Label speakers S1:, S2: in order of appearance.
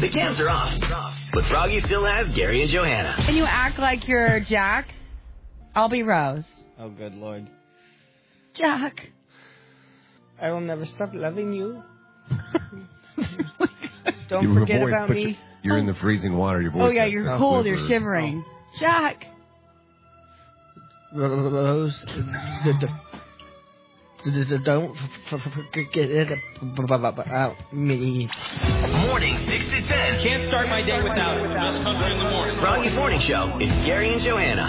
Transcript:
S1: The cams are off, but Froggy still has Gary and Johanna.
S2: Can you act like you're Jack? I'll be Rose.
S3: Oh, good Lord.
S2: Jack.
S3: I will never stop loving you. Don't forget about me.
S4: You're in the freezing water. Your voice.
S2: Oh, yeah, you're cold. You're shivering. Oh. Jack.
S3: Rose, don't forget it about me.
S1: Morning 6 to 10.
S5: Can't start my day without it. Just hungry in the morning.
S1: Froggy's Morning Show is Gary and Johanna.